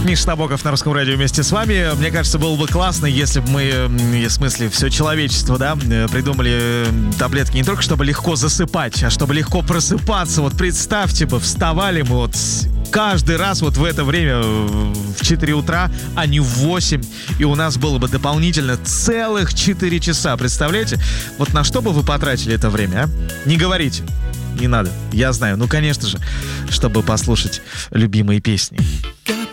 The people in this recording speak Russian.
Миша Набоков на Русском радио вместе с вами. Мне кажется, было бы классно, если бы мы, в смысле, все человечество, да, придумали таблетки не только чтобы легко засыпать, а чтобы легко просыпаться. Вот представьте бы, вставали мы вот каждый раз вот в это время в 4 утра, а не в 8. И у нас было бы дополнительно целых 4 часа. Представляете? Вот на что бы вы потратили это время, а? Не говорите. Не надо. Я знаю. Ну, конечно же, чтобы послушать любимые песни.